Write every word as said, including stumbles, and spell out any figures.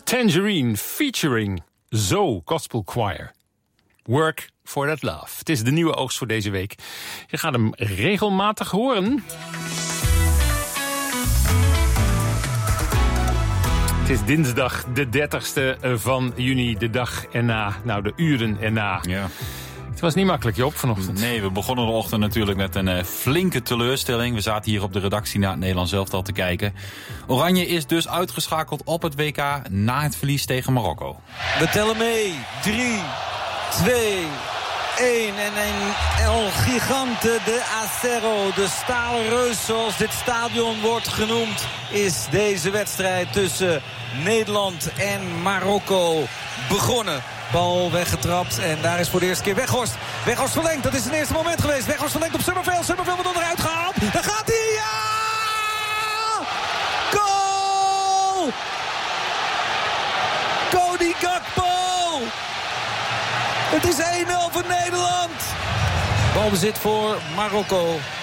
Tangerine featuring Zo Gospel Choir. Work for that love. Het is de nieuwe oogst voor deze week. Je gaat hem regelmatig horen. Het is dinsdag de dertigste van juni, de dag erna. Nou, de uren erna. Ja. Het was niet makkelijk, Joop, vanochtend. Nee, we begonnen de ochtend natuurlijk met een uh, flinke teleurstelling. We zaten hier op de redactie naar het Nederlands elftal te kijken. Oranje is dus uitgeschakeld op het W K na het verlies tegen Marokko. We tellen mee. drie, twee, één. En een El Gigante de Acero, de stalen reus zoals dit stadion wordt genoemd, is deze wedstrijd tussen Nederland en Marokko begonnen. Bal weggetrapt en daar is voor de eerste keer Weghorst. Weghorst verlengt, dat is het eerste moment geweest. Weghorst verlengt op Summerveld. Summerveld wordt onderuit gehaald. Daar gaat hij, ja! Goal! Cody Gakpo! Het is één nul voor Nederland. Balbezit voor Marokko.